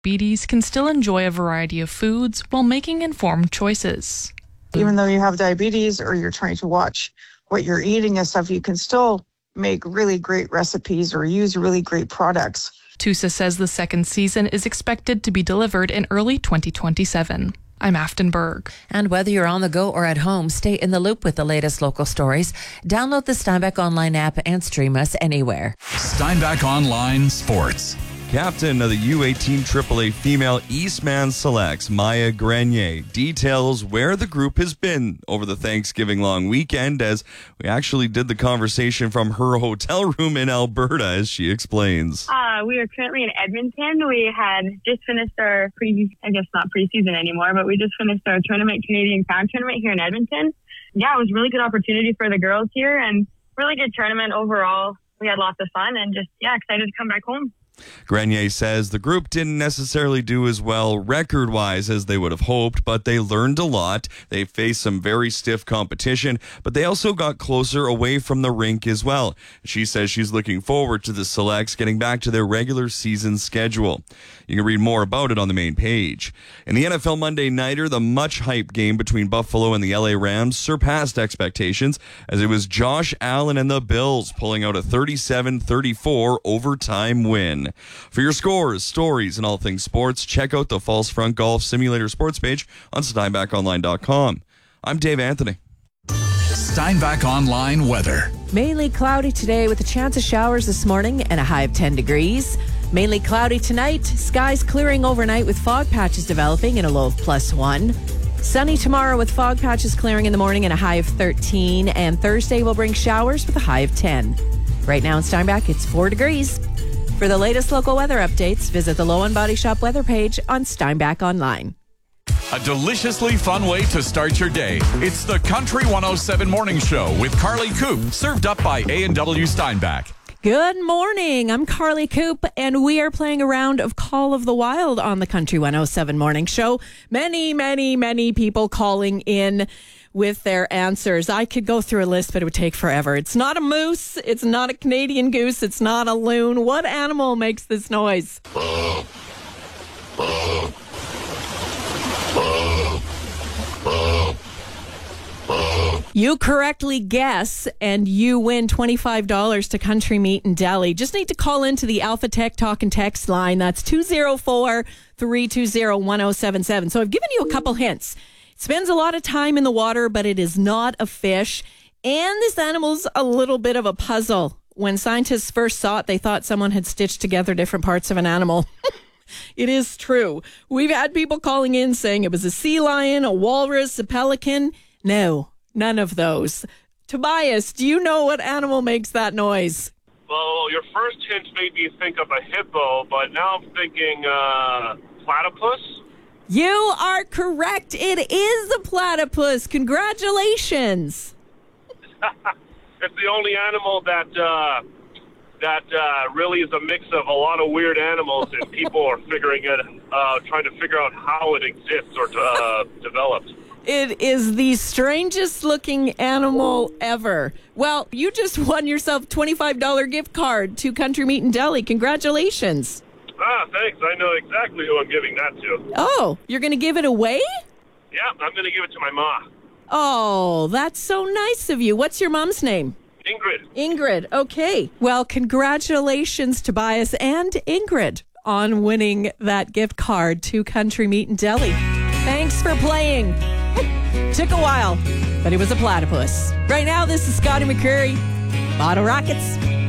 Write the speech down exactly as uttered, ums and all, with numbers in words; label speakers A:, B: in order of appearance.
A: diabetes can still enjoy a variety of foods while making informed choices.
B: Even though you have diabetes or you're trying to watch what you're eating and stuff, you can still make really great recipes or use really great products.
A: Tusa says the second season is expected to be delivered in early twenty twenty-seven. I'm Afton Berg.
C: And whether you're on the go or at home, stay in the loop with the latest local stories. Download the Steinbach Online app and stream us anywhere.
D: Steinbach Online Sports.
E: Captain of the U eighteen triple A Female Eastman Selects, Maya Grenier, details where the group has been over the Thanksgiving long weekend, as we actually did the conversation from her hotel room in Alberta, as she explains.
F: Uh, we are currently in Edmonton. We had just finished our pre, I guess not preseason anymore, but we just finished our tournament, Canadian Crown tournament here in Edmonton. Yeah, it was a really good opportunity for the girls here and really good tournament overall. We had lots of fun and just, yeah, excited to come back home.
E: Grenier says the group didn't necessarily do as well record-wise as they would have hoped, but they learned a lot. They faced some very stiff competition, but they also got closer away from the rink as well. She says she's looking forward to the Selects getting back to their regular season schedule. You can read more about it on the main page. In the N F L Monday Nighter, the much-hyped game between Buffalo and the L A Rams surpassed expectations, as it was Josh Allen and the Bills pulling out a thirty-seven thirty-four overtime win. For your scores, stories, and all things sports, check out the False Front Golf Simulator sports page on Steinbach Online dot com. I'm Dave Anthony.
D: Steinbach Online weather.
C: Mainly cloudy today with a chance of showers this morning and a high of ten degrees. Mainly cloudy tonight. Skies clearing overnight with fog patches developing and a low of plus one. Sunny tomorrow with fog patches clearing in the morning and a high of thirteen. And Thursday will bring showers with a high of ten. Right now in Steinbach, it's four degrees. For the latest local weather updates, visit the Low and Body Shop weather page on Steinbach Online.
D: A deliciously fun way to start your day. It's the Country one oh seven Morning Show with Carly Coop, served up by A and W Steinbach.
C: Good morning. I'm Carly Coop, and we are playing a round of Call of the Wild on the Country one oh seven Morning Show. Many, many, many people calling in with their answers. I could go through a list, but it would take forever. It's not a moose. It's not a Canadian goose. It's not a loon. What animal makes this noise? You correctly guess, and you win twenty-five dollars to Country Meat in Delhi. Just need to call into the Alpha Tech Talk and Text line. That's two oh four, three two oh, one oh seven seven. So I've given you a couple hints. It spends a lot of time in the water, but it is not a fish. And this animal's a little bit of a puzzle. When scientists first saw it, they thought someone had stitched together different parts of an animal. It is true. We've had people calling in saying it was a sea lion, a walrus, a pelican. No. None of those. Tobias, do you know what animal makes that noise?
G: Well, your first hint made me think of a hippo, but now I'm thinking uh, platypus.
C: You are correct. It is a platypus. Congratulations.
G: It's the only animal that uh, that uh, really is a mix of a lot of weird animals, and people are figuring it, uh, trying to figure out how it exists or uh, developed.
C: It is the strangest looking animal ever. Well, you just won yourself a twenty-five dollars gift card to Country Meat in Delhi. Congratulations.
G: Ah, thanks. I know exactly who I'm giving that to.
C: Oh, you're going to give it away?
G: Yeah, I'm going to give it to my ma.
C: Oh, that's so nice of you. What's your mom's name?
G: Ingrid.
C: Ingrid. Okay. Well, congratulations, Tobias and Ingrid, on winning that gift card to Country Meat in Delhi. Thanks for playing. Took a while, but it was a platypus. Right now, this is Scotty McCreery. Bottle Rockets.